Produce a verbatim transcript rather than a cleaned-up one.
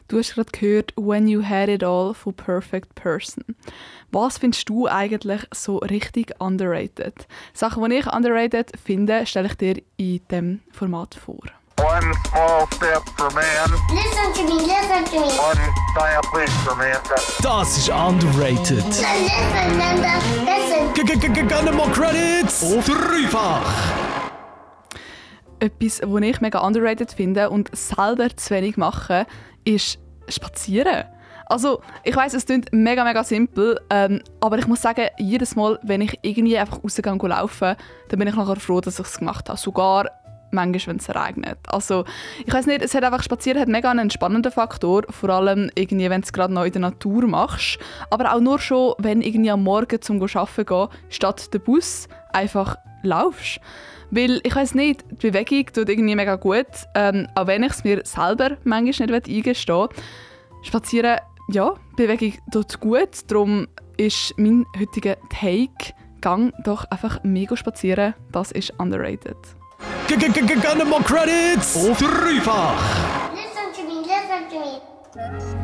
Du hast gerade gehört «When You Had It All» von Perfect Person. Was findest du eigentlich so richtig underrated? Sachen, die ich underrated finde, stelle ich dir in diesem Format vor. One small step for man. Listen to me, listen to me. One giant leap for mankind. Das ist underrated. Listen, listen, listen. Gönn mal Credits auf dreifach. Etwas, was ich mega underrated finde und selber zu wenig mache, ist spazieren. Also, ich weiss, es klingt mega, mega simpel, ähm, aber ich muss sagen, jedes Mal, wenn ich irgendwie einfach rausgehe und laufe, dann bin ich nachher froh, dass ich es gemacht habe. Sogar manchmal, wenn es regnet. Also, ich weiss nicht, es hat einfach, Spazieren hat mega einen spannenden Faktor, vor allem irgendwie, wenn du es gerade noch in der Natur machst, aber auch nur schon, wenn irgendwie am Morgen zum Arbeiten gehen, statt der Bus einfach laufst. Weil, ich weiss nicht, die Bewegung tut irgendwie mega gut, ähm, auch wenn ich es mir selber manchmal nicht eingestehen will. Spazieren, ja, Bewegung tut gut, darum ist mein heutiger Take, gang doch einfach mega spazieren, das ist underrated. Gönn mal Credits auf dreifach. Listen to me, listen to me.